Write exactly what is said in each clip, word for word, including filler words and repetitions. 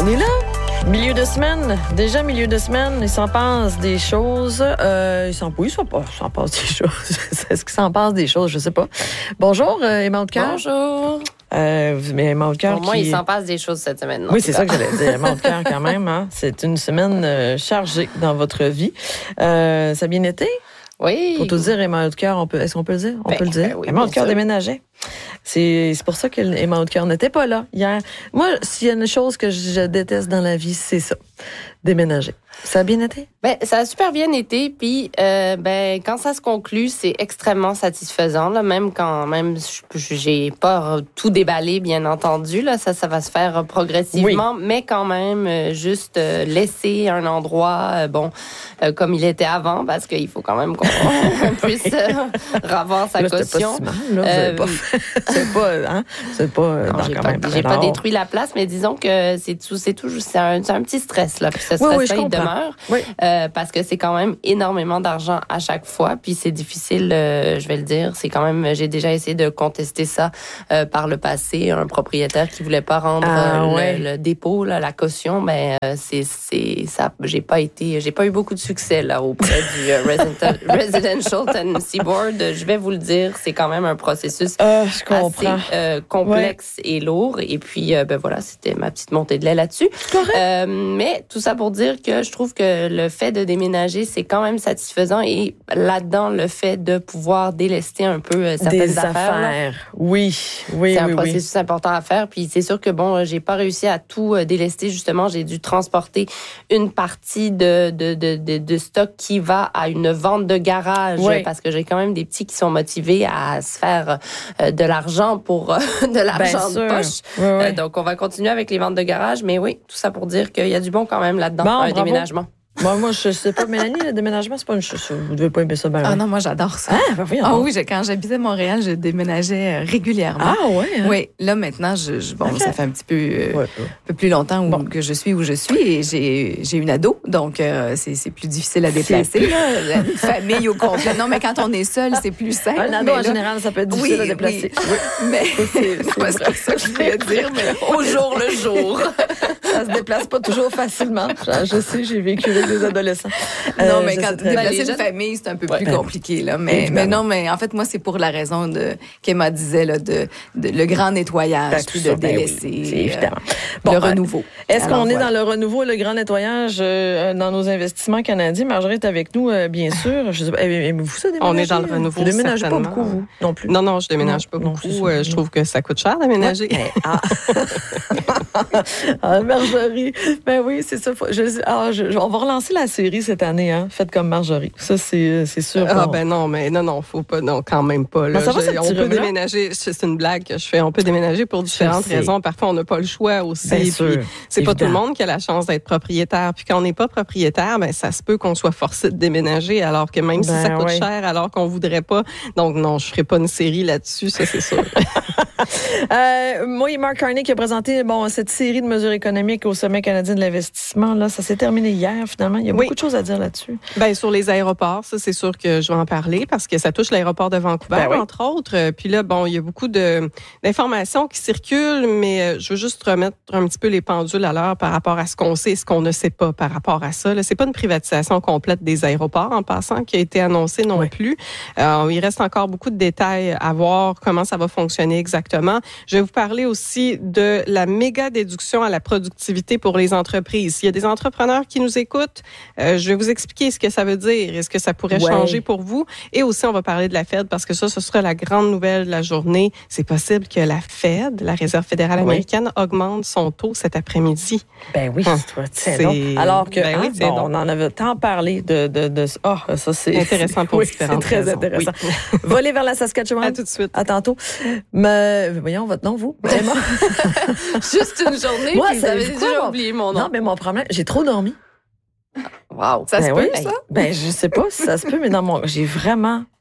On est là, milieu de semaine. Déjà milieu de semaine, il s'en passe des choses. Euh, il s'en, oui, il s'en, passe, il s'en passe des choses. Est-ce qu'il s'en passe des choses? Je sais pas. Bonjour, euh, Emma Haute-Cœur. Bonjour. Euh, mais Emma Haute-Cœur. Pour moi, qui... il s'en passe des choses cette semaine. Oui, c'est ça que j'allais dire. Emma Haute-Cœur, quand même. Hein? C'est une semaine euh, chargée dans votre vie. Euh, ça a bien été? Oui. Pour tout dire, Emma Haute-Cœur, on peut, est-ce qu'on peut le dire? On ben, peut le dire. Ben oui, Emma Haute-Cœur sûr. déménageait. C'est, c'est pour ça que Emma Haute-Cœur n'était pas là hier. Moi, s'il y a une chose que je déteste dans la vie, c'est ça. Déménager. Ça a bien été? Ben, ça a super bien été. Puis, euh, ben, quand ça se conclut, c'est extrêmement satisfaisant. Là, même quand même, j'ai pas tout déballé, bien entendu. Là, ça, ça va se faire progressivement, oui. Mais quand même, euh, juste euh, laisser un endroit, euh, bon, euh, comme il était avant, parce qu'il faut quand même qu'on puisse euh, revoir sa là, caution. Pas si mal, là. Euh, pas, c'est pas, hein? C'est pas. Non, non, j'ai quand pas, même, j'ai pas détruit la place, mais disons que c'est tout, c'est tout, c'est un, c'est un petit stress là. Puis ce stress-là, oui, oui, il demeure. Oui. Euh, parce que c'est quand même énormément d'argent à chaque fois, puis c'est difficile, euh, je vais le dire, c'est quand même, j'ai déjà essayé de contester ça euh, par le passé, un propriétaire qui voulait pas rendre ah, euh, ouais. le, le dépôt, là, la caution, mais euh, c'est, c'est, ça, j'ai pas été, j'ai pas eu beaucoup de succès là auprès du euh, Residential, Residential Tenancy Board. Je vais vous le dire, c'est quand même un processus euh, je comprends. assez euh, complexe ouais. et lourd, et puis euh, ben voilà, c'était ma petite montée de lait là-dessus. Euh, mais tout ça pour dire que je trouve que le fait de déménager, c'est quand même satisfaisant, et là-dedans, le fait de pouvoir délester un peu certaines Des affaires. affaires. Là, oui, oui, c'est un oui, processus oui. important à faire. Puis c'est sûr que bon, j'ai pas réussi à tout délester. Justement, j'ai dû transporter une partie de de de de, de stock qui va à une vente de garage, oui. parce que j'ai quand même des petits qui sont motivés à se faire euh, de l'argent pour euh, de l'argent Bien de sûr. poche. Oui, oui. Euh, donc on va continuer avec les ventes de garage, mais oui, tout ça pour dire qu'il y a du bon quand même là-dedans, bon, un bravo. déménagement. Moi, moi, je sais pas, Mélanie, le déménagement, c'est pas une chose. Vous devez pas aimer ça, ben. Ah non, moi, j'adore ça. Ah, ben voyons. Ah oui, je, quand j'habitais à Montréal, je déménageais régulièrement. Ah ouais. Hein? Oui, là maintenant, je, je bon, okay. ça fait un petit peu, euh, ouais, ouais. un peu plus longtemps où, bon. que je suis où je suis, et j'ai, j'ai une ado, donc euh, c'est, c'est plus difficile à déplacer. Là, une famille au complet. Non, mais quand on est seul, c'est plus simple. Un ado en là, général, ça peut être difficile oui, à déplacer. Oui, oui. Mais c'est, c'est, non, c'est pas ça que je voulais dire, mais au jour le jour. Ça se déplace pas toujours facilement. Je, je sais, j'ai vécu avec des adolescents. Non, euh, mais quand déplacer une jeunes... famille, c'est un peu ouais, plus ben, compliqué, là. Mais, mais non, mais en fait, moi, c'est pour la raison de, qu'Emma disait, là, de, de le grand nettoyage, ben, puis de ça, délaisser. Ben oui, c'est évident. Euh, bon, le renouveau. Est-ce Alors, qu'on voilà. est dans le renouveau et le grand nettoyage euh, dans nos investissements canadiens? Marjorie est avec nous, euh, bien sûr. Je sais pas, aimez-vous ça, déménager? On est dans le renouveau, vous déménagez pas certainement. beaucoup, vous, non plus? Non, non, je déménage non, pas non, beaucoup. Euh, je trouve que ça coûte cher, déménager. Ouais, ah. ah, Marjorie. Ben oui, c'est ça. Je, ah, je, on va relancer la série cette année, hein. Faites comme Marjorie. Ça, c'est, c'est sûr. Ah, ben non, mais non, non, faut pas, non, quand même pas. Là. Ben, ça va, je, on peut rumeur? déménager, c'est une blague que je fais, on peut déménager pour différentes raisons. Parfois, on n'a pas le choix aussi. Bien puis, sûr, c'est évident. pas tout le monde qui a la chance d'être propriétaire. Puis quand on n'est pas propriétaire, ben ça se peut qu'on soit forcé de déménager, alors que même ben, si ça coûte ouais. cher, alors qu'on voudrait pas. Donc non, je ferai pas une série là-dessus, ça c'est sûr. euh, moi, Mark Carney qui a présenté bon cette série de mesures économiques au Sommet canadien de l'investissement, là, ça s'est terminé hier finalement. Il y a beaucoup oui. de choses à dire là-dessus. Ben sur les aéroports, ça c'est sûr que je vais en parler parce que ça touche l'aéroport de Vancouver ben oui. entre autres. Puis là, bon, il y a beaucoup de d'informations qui circulent, mais je veux juste remettre un petit peu les pendules à l'heure par rapport à ce qu'on sait et ce qu'on ne sait pas par rapport à ça. Là, c'est pas une privatisation complète des aéroports en passant qui a été annoncée non oui. plus. Euh, il reste encore beaucoup de détails à voir comment ça va fonctionner exactement. Je vais vous parler aussi de la méga déduction à la productivité pour les entreprises. S'il y a des entrepreneurs qui nous écoutent, euh, je vais vous expliquer ce que ça veut dire et ce que ça pourrait ouais. changer pour vous. Et aussi, on va parler de la Fed parce que ça, ce sera la grande nouvelle de la journée. C'est possible que la Fed, la Réserve fédérale oui. américaine, augmente son taux cet après-midi. Ben oui, hum. toi, tiens donc. Alors que ben hein, oui, bon, donc. on en avait tant parlé de... de, de oh, ça, c'est intéressant pour oui, différentes c'est très raisons. intéressant. Oui. Voler vers la Saskatchewan. À tout de suite. À tantôt. Mais, voyons, votre nom, vous? Emma. Juste une journée, moi, puis vous avez déjà mon... oublié mon nom. Non, mais mon problème, j'ai trop dormi. Wow. Ça ben se oui, peut, ça? Ben, je sais pas si ça se peut, mais dans mon, j'ai vraiment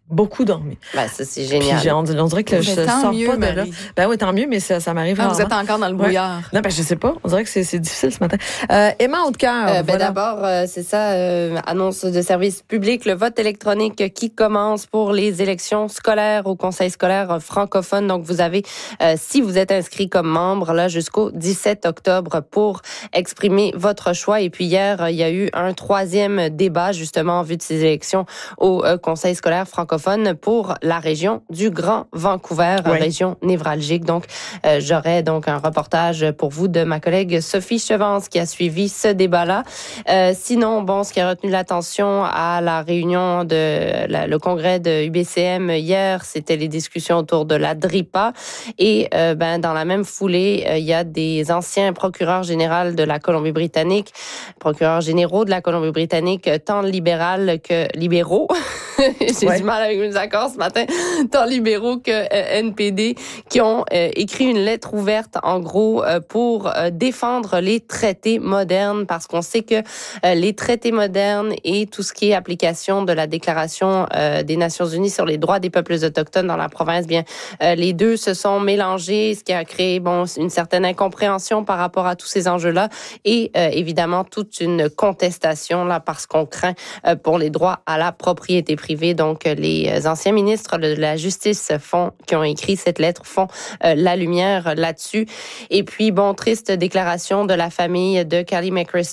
beaucoup dormi. Ben, ça, c'est génial. Puis, on, on dirait que je Mais tant sors mieux, pas de là. Marie. Ben oui, tant mieux, mais ça, ça m'arrive Ah, rarement. vous êtes encore dans le brouillard. Ouais. Non, ben je sais pas. On dirait que c'est, c'est difficile ce matin. Euh, Emma Haute-Cœur. Euh, ben voilà. d'abord, euh, c'est ça, euh, annonce de service public, le vote électronique qui commence pour les élections scolaires au conseil scolaire francophone. Donc, vous avez, euh, si vous êtes inscrit comme membre, là, jusqu'au dix-sept octobre pour exprimer votre choix. Et puis hier, il y a eu un troisième débat, justement, en vue de ces élections au euh, conseil scolaire francophone pour la région du Grand Vancouver, oui. région névralgique. Donc, euh, j'aurai donc un reportage pour vous de ma collègue Sophie Chevance qui a suivi ce débat-là. Euh, sinon, bon, ce qui a retenu l'attention à la réunion de la, le congrès de U B C M hier, c'était les discussions autour de la DRIPA. Et euh, ben dans la même foulée, euh, il y a des anciens procureurs généraux de la Colombie-Britannique, procureurs généraux de la Colombie-Britannique, tant libéral que libéraux. J'ai ouais. du mal avec mes accords ce matin, tant libéraux que euh, N P D, qui ont euh, écrit une lettre ouverte, en gros, euh, pour euh, défendre les traités modernes, parce qu'on sait que euh, les traités modernes et tout ce qui est application de la Déclaration euh, des Nations Unies sur les droits des peuples autochtones dans la province, bien, euh, les deux se sont mélangés, ce qui a créé, bon, une certaine incompréhension par rapport à tous ces enjeux-là, et euh, évidemment toute une contestation là, parce qu'on craint euh, pour les droits à la propriété privée. Donc, les anciens ministres de la Justice font, qui ont écrit cette lettre font euh, la lumière là-dessus. Et puis, bon, triste déclaration de la famille de Callie McChrystal